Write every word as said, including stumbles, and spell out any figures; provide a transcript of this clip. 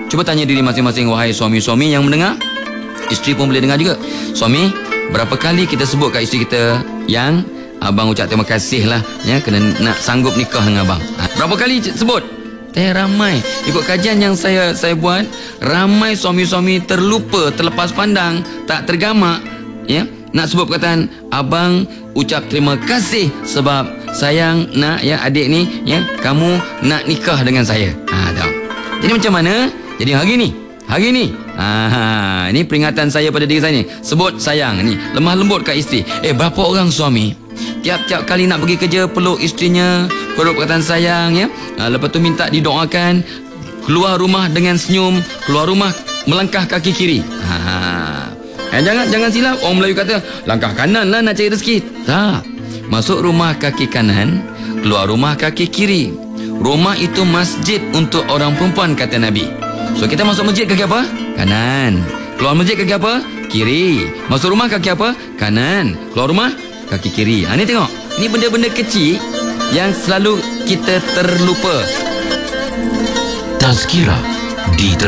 Cuba tanya diri masing-masing, wahai suami-suami yang mendengar. Isteri pun boleh dengar juga. Suami, berapa kali kita sebut kat isteri kita yang abang ucap terima kasih lah, ya, kena nak sanggup nikah dengan abang. Ha, berapa kali sebut? Teh ramai. Ikut kajian yang saya saya buat, ramai suami-suami terlupa, terlepas pandang, tak tergamak, ya, nak sebut perkataan abang ucap terima kasih sebab sayang nak, ya, adik ni, ya, kamu nak nikah dengan saya. Ha, tahu. Jadi macam mana? Jadi hari ni, hari ni, ha, ini peringatan saya pada diri saya ni. Sebut sayang ni, lemah lembut kat isteri. Eh, berapa orang suami tiap-tiap kali nak pergi kerja peluk isterinya, perut perkataan sayang, ya. Ha, lepas tu minta didoakan, keluar rumah dengan senyum, keluar rumah melangkah kaki kiri. Ha. Eh, jangan jangan silap, orang Melayu kata langkah kanan lah nak cari rezeki. Tak. Masuk rumah kaki kanan, keluar rumah kaki kiri. Rumah itu masjid untuk orang perempuan, kata Nabi. So kita masuk masjid kaki apa? Kanan. Keluar masjid kaki apa? Kiri. Masuk rumah kaki apa? Kanan. Keluar rumah kaki kiri. Ha, ni tengok. Ini benda-benda kecil yang selalu kita terlupa. Tazkirah di